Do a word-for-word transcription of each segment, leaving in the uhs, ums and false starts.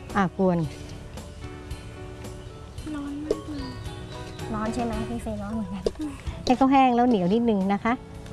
อ่ะกวนร้อนมากเลยร้อนใช่ไหมพี่เฟย์ร้อนเหมือนกันให้เขาแห้งแล้วเหนียวนิดนึงนะคะ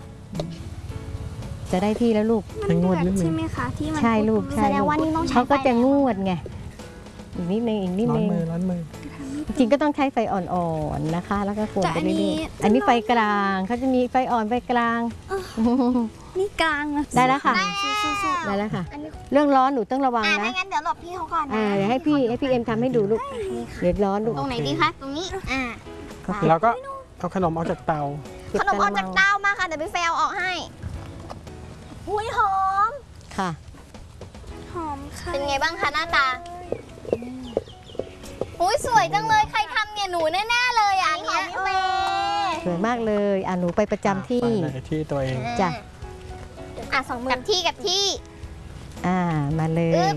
จะได้ที่แล้วลูกมันเดือดใช่ไหมคะที่มันใช่ลูกแสดงว่านี่ต้องใช้เขาก็จะงวดไงอีกนิดนึงอีกนิดนึงร้อนมือร้อนมือจริงก็ต้องใช้ไฟอ่อนๆนะคะแล้วก็กวนไปเรื่อยๆอันนี้ไฟกลางเขาจะมีไฟอ่อนไฟกลางนี่กลางได้แล้วค่ะได้แล้วค่ะเรื่องร้อนหนูต้องระวังนะไม่งั้นเดี๋ยวหลบพี่เขาก่อนนะเดี๋ยวให้พี่ให้พี่เอ็มทำให้ดูลูกเดือดร้อนลูกตรงไหนดีคะตรงนี้อ่าแล้วก็เอาขนมออกจากเตาขนมออกจากเตามาค่ะเดี๋ยวพี่เฟย์เอาออกให้หุ้ยหอมค่ะหอมค่ะเป็นไงบ้างคะหน้าตาอุ้ยสวยจังเลยใครทำเนี่ยหนูแน่ๆเลยอ่ะอันนี้พี่เฟย์สวยมากเลยอ่ะหนูไปประจำที่ที่ตัวเองจ้ะอ่ะสองมือกับที่กับที่อ่ามาเลย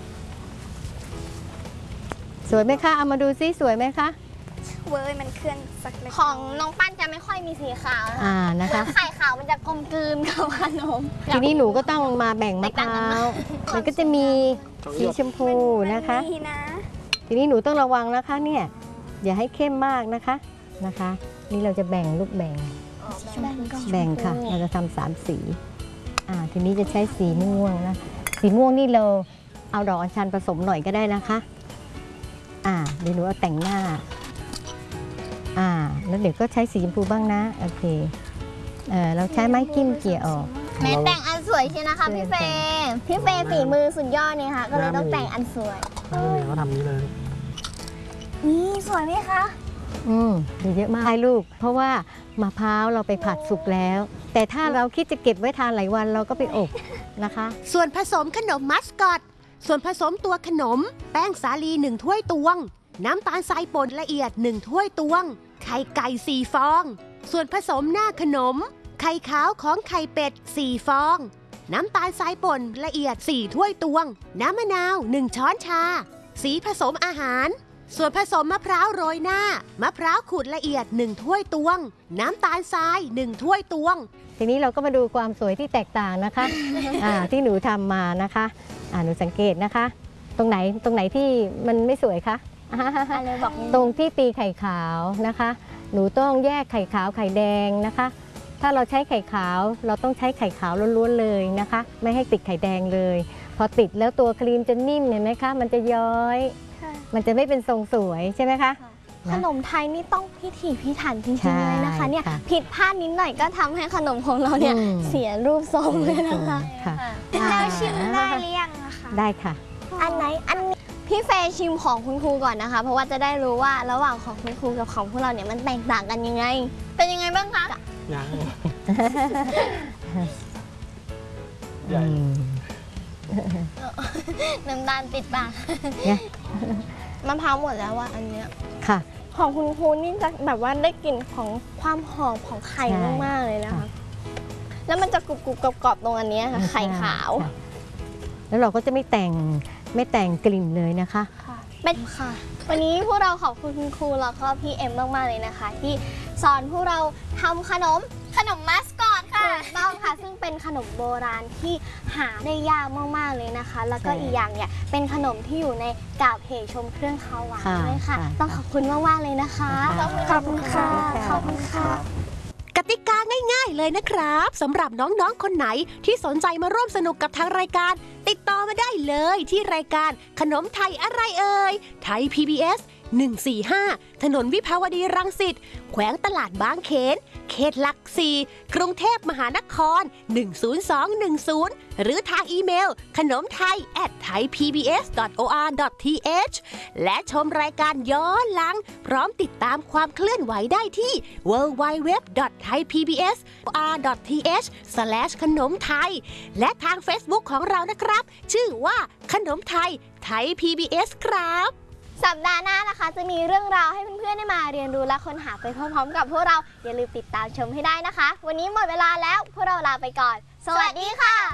สวยไหมคะเอามาดูซิสวยไหมคะเว้ยมันเคลื่อนสักเล็กของน้องปั้นจะไม่ค่อยมีสีขาวอ่านะคะไข่ขาวมันจะกลมกลืนกับขนมทีนี้หนูก็ต้องมาแบ่งมะพร้าวมันก็จะมีสีชมพูนะคะทีนี้หนูต้องระวังนะคะเนี่ยอย่าให้เข้มมากนะคะนะคะนี่เราจะแบ่งลูกแบ่งแบ่งค่ะเราจะทำสามสีอ่าทีนี้จะใช้สีม่วงนะสีม่วงนี่เราเอาดอกอัญชันผสมหน่อยก็ได้นะคะอ่าเดี๋ยวหนูเอาแต่งหน้าอ่าแล้วเดี๋ยวก็ใช้สีชมพูบ้างนะโอเคเออเราใช้ไม้จิ้มเกี่ยออกแม้แต่งอันสวยใช่นะคะพี่เฟย์พี่เฟย์ฝีมือสุดยอดเนี่ยค่ะก็เลยต้องแต่งอันสวยเขาทำนี้เลยนี่สวยไหมคะอืมดูเยอะมากใช่ลูกเพราะว่ามะพร้าวเราไปผัดสุกแล้วแต่ถ้าเราคิดจะเก็บไว้ทานหลายวันเราก็ไปอบนะคะส่วนผสมขนมมัสคอตส่วนผสมตัวขนมแป้งสาลีหนึ่งถ้วยตวงน้ำตาลทรายป่นละเอียดหนึ่งถ้วยตวงไข่ไก่สี่ฟองส่วนผสมหน้าขนมไข่ขาวของไข่เป็ดสี่ฟองน้ำตาลทรายป่นละเอียดสี่ถ้วยตวงน้ำมะนาวหนึ่งช้อนชาสีผสมอาหารส่วนผสมมะพร้าวโรยหน้ามะพร้าวขูดละเอียดหนึ่งถ้วยตวงน้ำตาลทรายหนึ่งถ้วยตวงทีนี้เราก็มาดูความสวยที่แตกต่างนะคะ อ่าที่หนูทำมานะคะอ่าหนูสังเกตนะคะตรงไหนตรงไหนที่มันไม่สวยคะตรงที่ตีไข่ขาวนะคะหนูต้องแยกไข่ขาวไข่แดงนะคะถ้าเราใช้ไข่ขาวเราต้องใช้ไข่ขาวล้วนๆเลยนะคะไม่ให้ติดไข่แดงเลยพอติดแล้วตัวครีมจะนิ่มเห็นไหมคะมันจะย้อยมันจะไม่เป็นทรงสวยใช่ไหมคะขนมไทยนี่ต้องพิถีพิถันจริงๆเลยนะคะเนี่ยผิดพลาดนิดหน่อยก็ทำให้ขนมของเราเนี่ยเสียรูปทรงเลยนะคะแล้วชิมได้หรือยังนะคะได้ค่ะอันไหนอันพี่เฟย์ชิมของคุณครูก่อนนะคะเพราะว่าจะได้รู้ว่าระหว่างของคุณครูกับของพวกเราเนี่ยมันแตกต่างกันยังไงเป็นยังไงบ้างคะยังใหญ่น้ำตาลติดปากมะพร้าวหมดแล้วว่าอันเนี้ยค่ะของคุณครูนี่จะแบบว่าได้กลิ่นของความหอมของไข่มากๆเลยนะคะแล้วมันจะกรุบกรุบกรอบๆตรงอันนี้ค่ะไข่ขาวแล้วเราก็จะไม่แต่งไม่แต่งกลิ่นเลยนะคะค่ะเป็นค่ะวันนี้พวกเราขอบคุณคุณครูแล้วก็พี่เอ็มมากๆเลยนะคะที่สอนพวกเราทำขนมขนมมัสคอตค่ะถูกต้องค่ะซึ่งเป็นขนมโบราณที่หาได้ยากมากๆเลยนะคะแล้วก็อีกอย่างเนี่ยเป็นขนมที่อยู่ในกาบเหชมเครื่องคาวหวานด้วยค่ะต้องขอบคุณมากๆเลยนะคะขอบคุณค่ะขอบคุณค่ะกติกาง่ายๆเลยนะครับสำหรับน้องๆคนไหนที่สนใจมาร่วมสนุกกับทางรายการติดต่อมาได้เลยที่รายการขนมไทยอะไรเอ่ยไทย พี บี เอส หนึ่งสี่ห้าถนนวิภาวดีรังสิตแขวงตลาดบางเขนเขตหลักสี่กรุงเทพมหานครหนึ่งศูนย์สองหนึ่งศูนย์หรือทางอีเมลขนมไทย แอท ไทยพีบีเอส ดอท โอ อาร์ ดอท ที เอช และชมรายการย้อนหลังพร้อมติดตามความเคลื่อนไหวได้ที่ ดับเบิลยู ดับเบิลยู ดับเบิลยู ดอท ไทยพีบีเอส ดอท ที เอช สแลช ขนมไทยและทาง Facebook ของเรานะครับชื่อว่าขนมไทยไทย พี บี เอส ครับสัปดาห์หน้านะคะจะมีเรื่องราวให้เพื่อนๆได้มาเรียนรู้และค้นหาไปพร้อมๆกับพวกเราอย่าลืมติดตามชมให้ได้นะคะวันนี้หมดเวลาแล้วพวกเราลาไปก่อนสวัสดีค่ะ